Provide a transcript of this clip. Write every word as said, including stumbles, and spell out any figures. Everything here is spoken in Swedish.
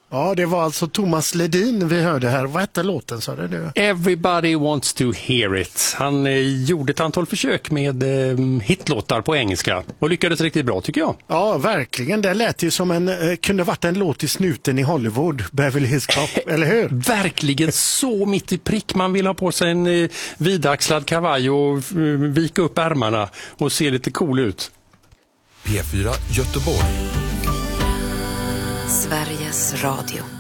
Ja, det var alltså Thomas Ledin vi hörde här. Vad hette låten, sa det nu? Everybody wants to hear it. Han eh, gjorde ett antal försök med eh, hitlåtar på engelska och lyckades riktigt bra, tycker jag. Ja, verkligen. Det lät ju som en, eh, kunde varit en låt i snuten i Hollywood, Beverly Hills Cop, eller hur? Verkligen så mitt i prick. Man vill ha på sig en eh, vidaxlad kavaj och eh, vika upp ärmarna och se lite cool ut. P fyra Göteborg. Sveriges Radio.